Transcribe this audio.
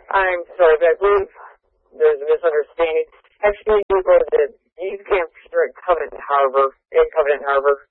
I'm sorry, but I believe there's a misunderstanding. Actually, you go to the youth camp here at Covenant Harbor,